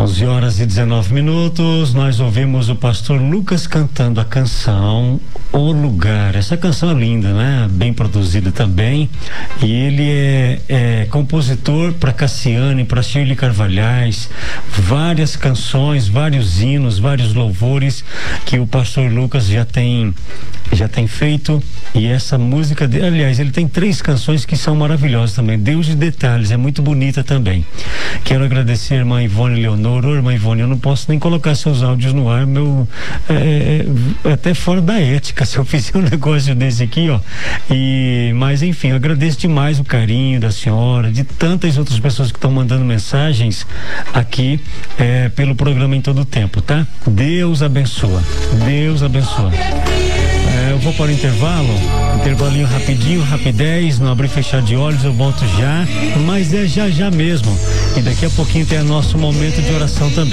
11h19, nós ouvimos o pastor Lucas cantando a canção O Lugar. Essa canção é linda, né? Bem produzida também. E ele é compositor para Cassiane, para Shirley Carvalhais, várias canções, vários hinos, vários louvores que o pastor Lucas já tem feito. E essa música dele, aliás, ele tem 3 canções que são maravilhosas também. Deus de Detalhes, é muito bonita também. Quero agradecer a irmã Ivone Leonor. Ô, irmã Ivone, eu não posso nem colocar seus áudios no ar, até fora da ética se eu fizer um negócio desse aqui, ó. Mas enfim, eu agradeço demais o carinho da senhora, de tantas outras pessoas que estão mandando mensagens aqui pelo programa em todo o tempo, tá? Deus abençoa. Deus abençoa. Eu vou para o intervalinho rapidinho, rapidez, não abrir e fechar de olhos, eu volto já, mas é já mesmo. E daqui a pouquinho tem o nosso momento de oração também.